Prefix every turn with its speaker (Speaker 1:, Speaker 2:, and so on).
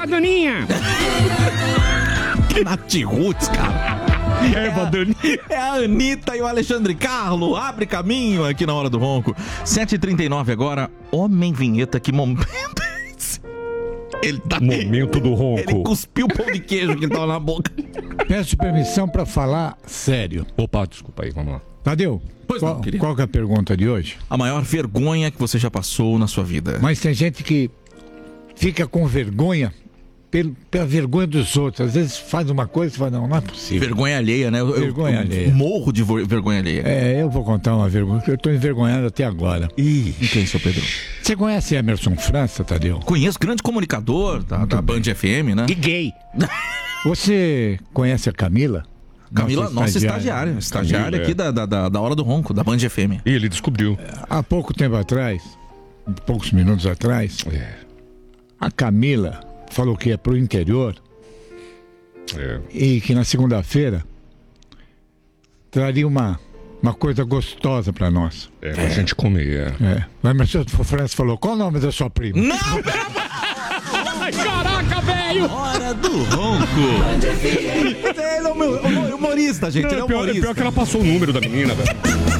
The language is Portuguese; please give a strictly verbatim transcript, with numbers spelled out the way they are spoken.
Speaker 1: com a Daninha.
Speaker 2: Nath Roots, cara. É a, é a Anitta e o Alexandre Carlo. Abre caminho aqui na Hora do Ronco. sete e trinta e nove agora. Homem vinheta, que momento é esse? Ele tá...
Speaker 3: Momento do ronco.
Speaker 2: Ele cuspiu o pão de queijo que tava na boca.
Speaker 4: Peço permissão pra falar sério.
Speaker 3: Opa, desculpa aí, vamos lá.
Speaker 4: Tadeu,
Speaker 2: Pois
Speaker 4: qual,
Speaker 2: não, querido.
Speaker 4: qual que é a pergunta de hoje?
Speaker 2: A maior vergonha que você já passou na sua vida.
Speaker 4: Mas tem gente que fica com vergonha pelo, pela vergonha dos outros. Às vezes faz uma coisa e fala, não, não é possível.
Speaker 2: Vergonha alheia, né? Eu,
Speaker 4: Vergonha
Speaker 2: eu, eu
Speaker 4: alheia.
Speaker 2: morro de vo- vergonha alheia.
Speaker 4: É, eu vou contar uma vergonha, que eu tô envergonhado até agora.
Speaker 2: Ih, e quem, seu Pedro?
Speaker 4: Você conhece Emerson França, Tadeu?
Speaker 2: Conheço, grande comunicador da, da Band F M, né?
Speaker 4: E gay. Você conhece a Camila?
Speaker 2: Camila, nossa estagiária. Estagiária
Speaker 3: Camila,
Speaker 2: aqui
Speaker 3: é.
Speaker 2: da, da, da, da Hora do Ronco, da Band F M.
Speaker 3: E ele descobriu.
Speaker 4: Há pouco tempo atrás, poucos minutos atrás,
Speaker 3: É,
Speaker 4: a Camila falou que ia pro interior
Speaker 3: é.
Speaker 4: e que na segunda-feira traria uma, uma coisa gostosa pra nós.
Speaker 3: É, pra gente comer. É.
Speaker 4: É. O Emerson França falou, qual o nome da sua prima?
Speaker 2: Não, pera,
Speaker 1: Ai, caraca, velho.
Speaker 2: Hora do Ronco. Ele é o meu- humorista, gente. Ele é
Speaker 3: Não, pior,
Speaker 2: humorista.
Speaker 3: pior que ela passou o número da menina, velho.